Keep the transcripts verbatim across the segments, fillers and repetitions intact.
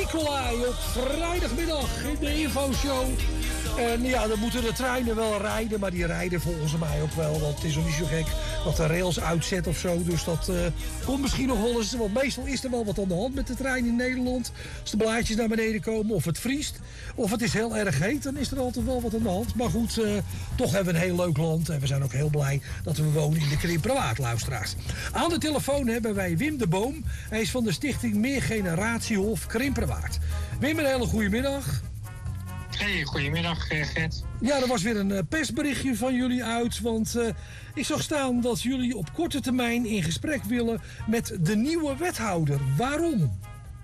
Nicolai op vrijdagmiddag in de infoshow. En ja, dan moeten de treinen wel rijden, maar die rijden volgens mij ook wel. Want het is nog niet zo gek dat de rails uitzet of zo. Dus dat uh, komt misschien nog wel eens. Want meestal is er wel wat aan de hand met de trein in Nederland. Als de blaadjes naar beneden komen of het vriest. Of het is heel erg heet, dan is er altijd wel wat aan de hand. Maar goed, uh, toch hebben we een heel leuk land. En we zijn ook heel blij dat we wonen in de Krimperwaard, luisteraars. Aan de telefoon hebben wij Wim de Boom. Hij is van de stichting Meergeneratiehof Krimperwaard. Wim, een hele goede middag. Hey, goedemiddag Gert. Ja, er was weer een uh, persberichtje van jullie uit. Want uh, ik zag staan dat jullie op korte termijn in gesprek willen met de nieuwe wethouder. Waarom?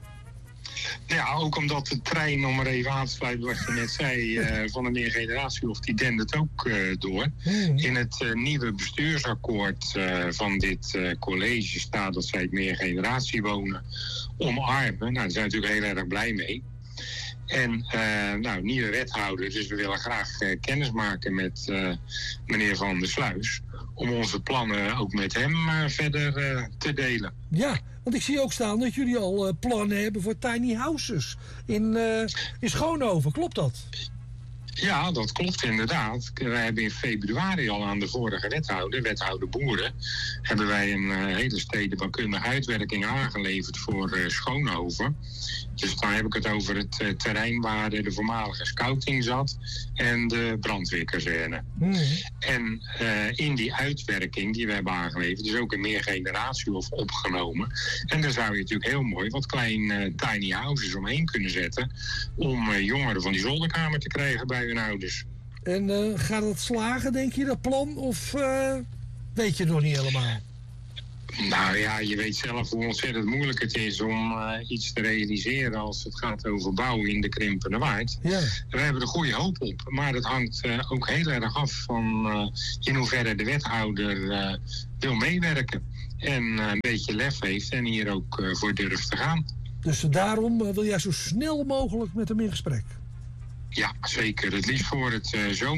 Ja, ook omdat de trein, om er even aan te sluiten wat je net zei, uh, van de Meergeneratiehof, die dendert ook uh, door. Hmm. In het uh, nieuwe bestuursakkoord uh, van dit uh, college staat dat zij het meergeneratie-wonen omarmen. Nou, daar zijn we natuurlijk heel erg blij mee. En uh, nou, nieuwe wethouder, dus we willen graag uh, kennis maken met uh, meneer Van der Sluis. Om onze plannen ook met hem uh, verder uh, te delen. Ja, want ik zie ook staan dat jullie al uh, plannen hebben voor tiny houses in, uh, in Schoonhoven. Klopt dat? Ja, dat klopt inderdaad. Wij hebben in februari al aan de vorige wethouder, wethouder Boeren, hebben wij een uh, hele stedenbouwkundige uitwerking aangeleverd voor uh, Schoonhoven. Dus dan heb ik het over het uh, terrein waar de, de voormalige scouting zat en de brandweerkazerne. Hmm. En uh, in die uitwerking die we hebben aangeleverd is ook een meergeneratiehof opgenomen. En daar zou je natuurlijk heel mooi wat kleine uh, tiny houses omheen kunnen zetten om uh, jongeren van die zolderkamer te krijgen bij hun ouders. En uh, gaat het slagen, denk je, dat plan? Of uh, weet je het nog niet helemaal? Nou ja, je weet zelf hoe ontzettend moeilijk het is om uh, iets te realiseren als het gaat over bouwen in de Krimpenerwaard. Ja. We hebben er goede hoop op, maar het hangt uh, ook heel erg af van uh, in hoeverre de wethouder uh, wil meewerken. En uh, een beetje lef heeft en hier ook uh, voor durft te gaan. Dus daarom uh, wil jij zo snel mogelijk met hem in gesprek? Ja, zeker. Het liefst voor het uh, zomer.